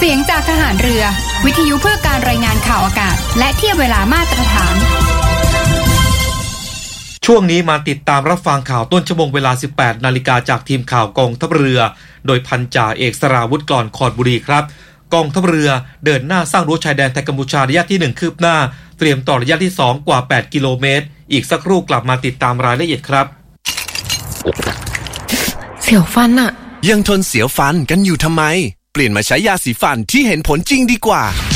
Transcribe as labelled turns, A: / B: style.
A: สียงจากทหารเรือวิทยุเพื่อการรายงานข่าวอากาศและเทียบเวลามาตรฐาน
B: ช่วงนี้มาติดตามรับฟังข่าวต้นชั่วโมงเวลา 18 นาฬิกาจากทีมข่าวกองทัพเรือโดยพันจ่าเอกสราวุธกลอนขอดบุรีครับกองทัพเรือเดินหน้าสร้างรั้วชายแดนไทยกัมพูชาระยะที่1คืบหน้าเตรียมต่อระยะที่2กว่า8กิโลเมตรอีกสักครู่กลับมาติดตามรายละเอียดครับ
C: เสียวฟันอะ
D: ยังทนเสียวฟันกันอยู่ทำไมเปลี่ยนมาใช้ยาสีฟันที่เห็นผลจริงดีกว่า